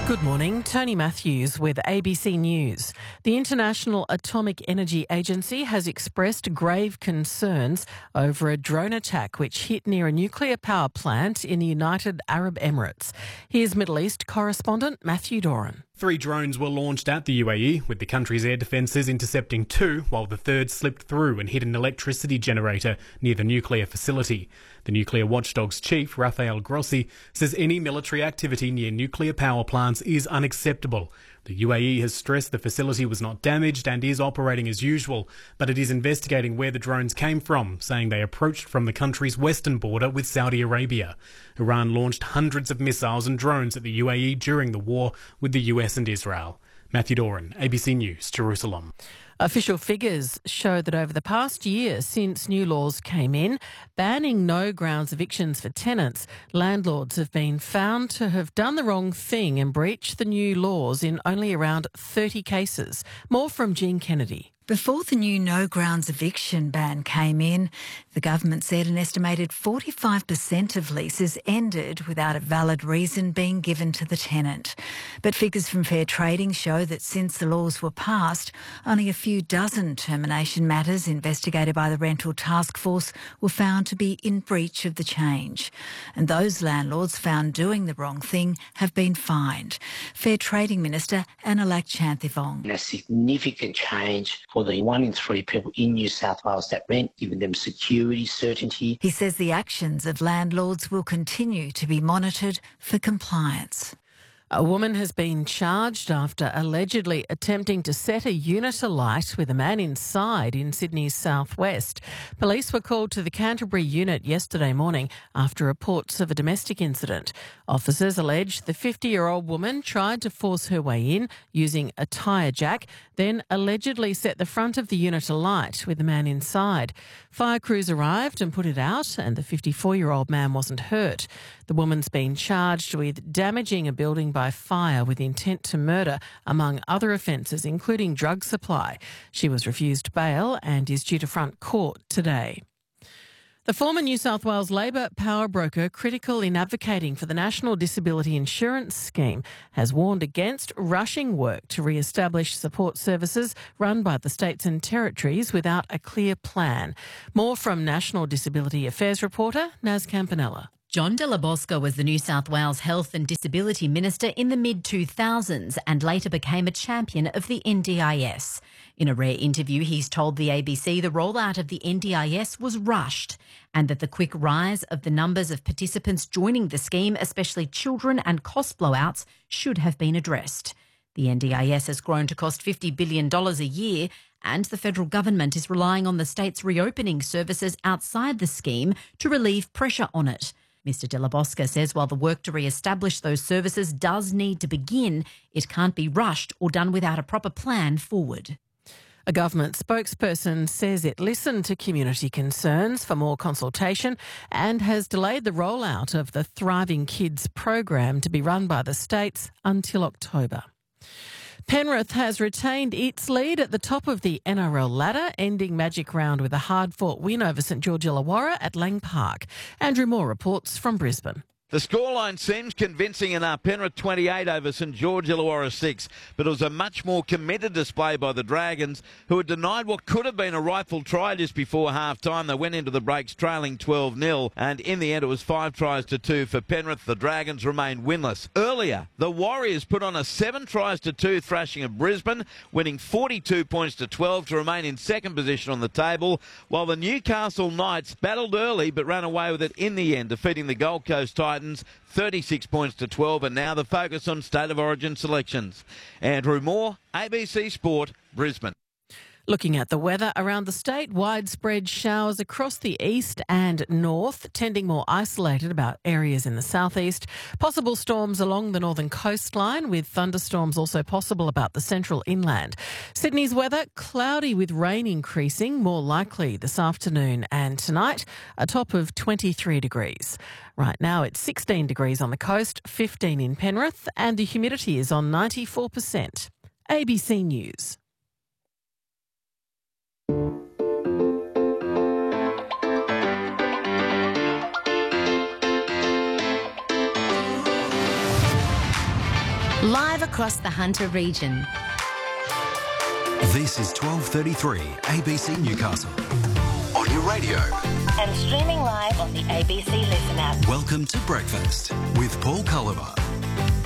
Good morning, Tony Matthews with ABC News. The International Atomic Energy Agency has expressed grave concerns over a drone attack which hit near a nuclear power plant in the United Arab Emirates. Here's Middle East correspondent Matthew Doran. 3 drones were launched at the UAE, with the country's air defences intercepting 2, while the third slipped through and hit an electricity generator near the nuclear facility. The nuclear watchdog's chief, Rafael Grossi, says any military activity near nuclear power plants is unacceptable. The UAE has stressed the facility was not damaged and is operating as usual, but it is investigating where the drones came from, saying they approached from the country's western border with Saudi Arabia. Iran launched hundreds of missiles and drones at the UAE during the war with the US and Israel. Matthew Doran, ABC News, Jerusalem. Official figures show that over the past year, since new laws came in, banning no grounds evictions for tenants, landlords have been found to have done the wrong thing and breached the new laws in only around 30 cases. More from Jean Kennedy. Before the new no grounds eviction ban came in, the government said an estimated 45% of leases ended without a valid reason being given to the tenant. But figures from Fair Trading show that since the laws were passed, only a few dozen termination matters investigated by the Rental Task Force were found to be in breach of the change. And those landlords found doing the wrong thing have been fined. Fair Trading Minister Analak Chanthivong. A significant change for the 1 in 3 people in New South Wales that rent, giving them security, certainty. He says the actions of landlords will continue to be monitored for compliance. A woman has been charged after allegedly attempting to set a unit alight with a man inside in Sydney's southwest. Police were called to the Canterbury unit yesterday morning after reports of a domestic incident. Officers allege the 50-year-old woman tried to force her way in using a tyre jack, then allegedly set the front of the unit alight with the man inside. Fire crews arrived and put it out, and the 54-year-old man wasn't hurt. The woman's been charged with damaging a building by fire with intent to murder, among other offences, including drug supply. She was refused bail and is due to front court today. The former New South Wales Labor power broker, critical in advocating for the National Disability Insurance Scheme, has warned against rushing work to re-establish support services run by the states and territories without a clear plan. More from National Disability Affairs reporter Naz Campanella. John Della Bosca was the New South Wales Health and Disability Minister in the mid-2000s and later became a champion of the NDIS. In a rare interview, he's told the ABC the rollout of the NDIS was rushed and that the quick rise of the numbers of participants joining the scheme, especially children and cost blowouts, should have been addressed. The NDIS has grown to cost $50 billion a year, and the federal government is relying on the states reopening services outside the scheme to relieve pressure on it. Mr Della Bosca says while the work to re-establish those services does need to begin, it can't be rushed or done without a proper plan forward. A government spokesperson says it listened to community concerns for more consultation and has delayed the rollout of the Thriving Kids program to be run by the states until October. Penrith has retained its lead at the top of the NRL ladder, ending Magic Round with a hard-fought win over St George Illawarra at Lang Park. Andrew Moore reports from Brisbane. The scoreline seems convincing enough. Penrith 28 over St George Illawarra 6, but it was a much more committed display by the Dragons, who had denied what could have been a rightful try just before half-time. They went into the breaks trailing 12-0, and in the end it was 5 tries to 2 for Penrith. The Dragons remained winless. Earlier, the Warriors put on a 7 tries to 2 thrashing of Brisbane, winning 42 points to 12 to remain in second position on the table, while the Newcastle Knights battled early but ran away with it in the end, defeating the Gold Coast Titans 36 points to 12, and now the focus on State of Origin selections. Andrew Moore, ABC Sport, Brisbane. Looking at the weather around the state, widespread showers across the east and north, tending more isolated about areas in the southeast. Possible storms along the northern coastline, with thunderstorms also possible about the central inland. Sydney's weather, cloudy with rain increasing, more likely this afternoon and tonight, a top of 23 degrees. Right now it's 16 degrees on the coast, 15 in Penrith, and the humidity is on 94%. ABC News. Live across the Hunter region. This is 12:33 ABC Newcastle. On your radio. And streaming live on the ABC Listen app. Welcome to Breakfast with Paul Culliver.